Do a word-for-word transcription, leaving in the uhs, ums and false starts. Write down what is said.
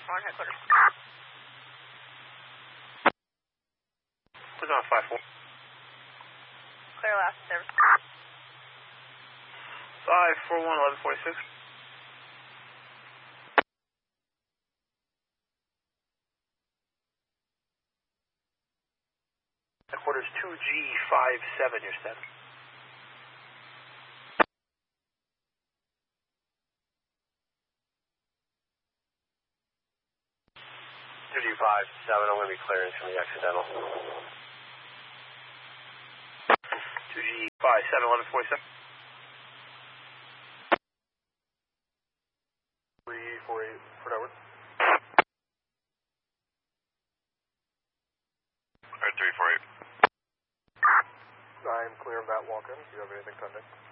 Horn headquarters. Who's on five four? Clear last service. five four one, eleven forty-six. Headquarters two G five seven, you're set. two G five seven, I'm going to be clearing from the accidental. two G five seven, eleven forty-seven. three four eight, Fort Edward. Alright, three four eight. I'm clear of that walk-in. Do you have anything pending?